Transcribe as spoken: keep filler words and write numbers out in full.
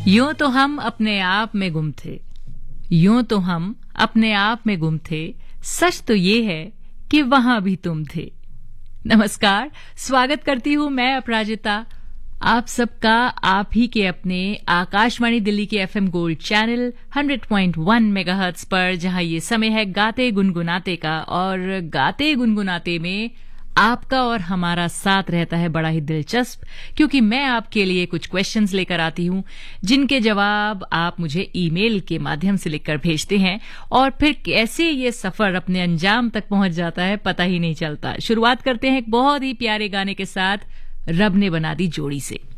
यूं तो हम अपने आप में गुम थे, यूं तो हम अपने आप में गुम थे, सच तो ये है कि वहां भी तुम थे। नमस्कार, स्वागत करती हूं मैं अपराजिता आप सबका आप ही के अपने आकाशवाणी दिल्ली के एफएम गोल्ड चैनल सौ पॉइंट एक मेगाहर्ट्ज पर, जहां ये समय है गाते गुनगुनाते का। और गाते गुनगुनाते में आपका और हमारा साथ रहता है बड़ा ही दिलचस्प, क्योंकि मैं आपके लिए कुछ क्वेश्चंस लेकर आती हूं जिनके जवाब आप मुझे ईमेल के माध्यम से लिखकर भेजते हैं, और फिर कैसे ये सफर अपने अंजाम तक पहुंच जाता है पता ही नहीं चलता। शुरुआत करते हैं एक बहुत ही प्यारे गाने के साथ, रब ने बना दी जोड़ी से।